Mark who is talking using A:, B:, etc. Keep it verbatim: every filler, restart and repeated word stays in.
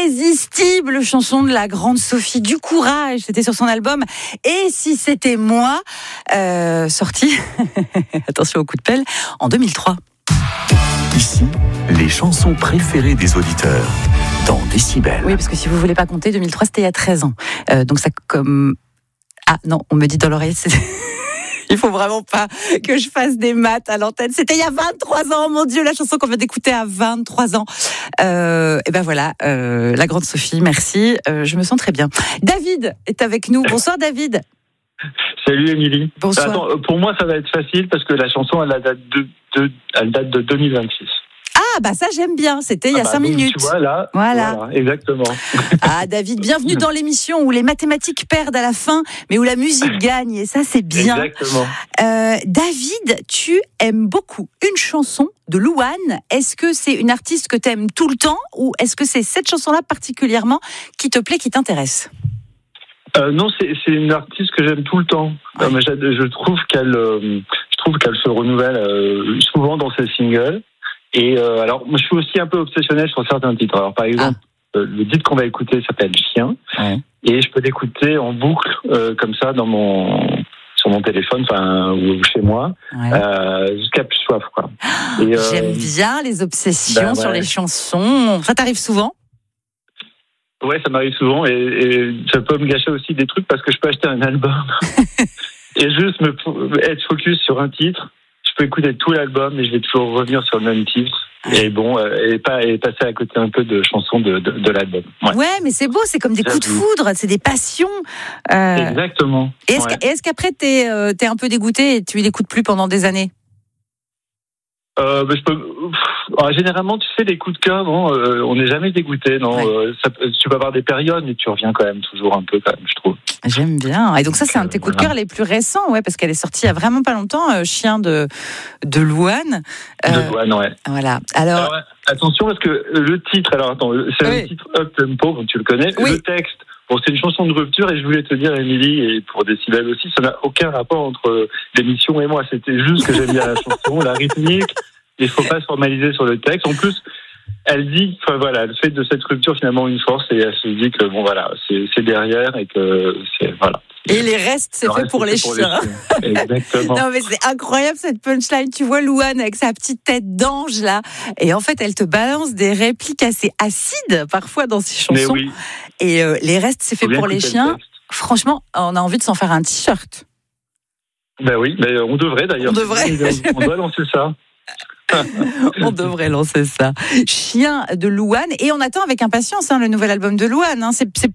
A: Irrésistible chanson de la grande Sophie, du courage, c'était sur son album Et si c'était moi, euh, sorti, attention au coup de pelle, en deux mille trois.
B: Ici, les chansons préférées des auditeurs, dans Décibel.
A: Oui, parce que si vous voulez pas compter, deux mille trois, c'était il y a treize ans. Euh, donc ça comme... Ah non, on me dit dans l'oreille, c'est... Il faut vraiment pas que je fasse des maths à l'antenne. C'était il y a vingt-trois ans, mon Dieu, la chanson qu'on vient d'écouter à vingt-trois ans. Euh, et ben voilà, euh, la grande Sophie, merci. Euh, je me sens très bien. David est avec nous. Bonsoir David.
C: Salut Émilie.
A: Bonsoir.
C: Attends, pour moi ça va être facile parce que la chanson elle date de, de, elle date de deux mille vingt-six.
A: Ah bah ça j'aime bien, c'était il y a
C: ah bah,
A: cinq
C: donc,
A: minutes.
C: Tu vois là,
A: voilà.
C: voilà, exactement.
A: Ah David, bienvenue dans l'émission où les mathématiques perdent à la fin, mais où la musique gagne, et ça c'est bien.
C: Exactement.
A: Euh, David, tu aimes beaucoup une chanson de Louane. Est-ce que c'est une artiste que tu aimes tout le temps, ou est-ce que c'est cette chanson-là particulièrement qui te plaît, qui t'intéresse ?
C: Euh, non, c'est, c'est une artiste que j'aime tout le temps.
A: Ouais.
C: Euh, mais je, je trouve qu'elle, euh, je trouve qu'elle se renouvelle euh, souvent dans ses singles. Et euh, alors, moi, je suis aussi un peu obsessionnel sur certains titres. Alors, par exemple, ah. euh, le titre qu'on va écouter s'appelle Chien,
A: ouais.
C: Et je peux l'écouter en boucle euh, comme ça dans mon sur mon téléphone, enfin ou chez moi, ouais. euh, jusqu'à plus soif, quoi.
A: Et, euh, J'aime bien les obsessions ben, ouais. sur les chansons. Ça t'arrive souvent ?
C: Ouais, ça m'arrive souvent, et, et ça peut me gâcher aussi des trucs parce que je peux acheter un album et juste me être focus sur un titre. Je peux écouter tout l'album et je vais toujours revenir sur le même titre. Et bon, et, pas, et passer à côté un peu de chansons de, de, de l'album.
A: Ouais. ouais, mais c'est beau, c'est comme des coups de foudre, c'est des passions.
C: Euh... Exactement.
A: Et est-ce, ouais. est-ce qu'après, t'es, euh, t'es un peu dégoûté et tu l'écoutes plus pendant des années ?
C: Euh, bah, je peux... Alors, généralement, tu sais, les coups de cœur, non, euh, on n'est jamais dégoûté, non. Ouais. Euh, ça, tu peux avoir des périodes, mais tu reviens quand même toujours un peu, quand même, je trouve.
A: J'aime bien. Et donc ça, c'est un de tes coups de cœur les plus récents, ouais, parce qu'elle est sortie il y a vraiment pas longtemps, euh, Chien de de Louane.
C: Euh, de Louane, ouais.
A: Voilà. Alors,
C: alors attention, parce que le titre, alors attends, c'est oui. un titre up tempo, tu le connais. Oui. Le texte, bon, c'est une chanson de rupture, et je voulais te dire, Émilie, et pour Décibel aussi, ça n'a aucun rapport entre l'émission et moi. C'était juste que j'aime bien la chanson, la rythmique. Il ne faut pas se formaliser sur le texte. En plus, elle dit, enfin voilà, elle fait de cette rupture finalement une force, et elle se dit que bon voilà, c'est, c'est derrière et que c'est voilà.
A: Et les restes, c'est fait pour, les, pour chiens.
C: les chiens. Exactement.
A: Non mais c'est incroyable cette punchline. Tu vois Louane avec sa petite tête d'ange là, et en fait elle te balance des répliques assez acides parfois dans ses chansons.
C: Mais oui.
A: Et euh, les restes, c'est fait pour les chiens. Franchement, on a envie de s'en faire un t-shirt.
C: Ben oui, mais on devrait d'ailleurs.
A: On devrait.
C: On doit lancer ça.
A: On devrait lancer ça. Chien de Louane. Et on attend avec impatience hein, le nouvel album de Louane. Hein. C'est, c'est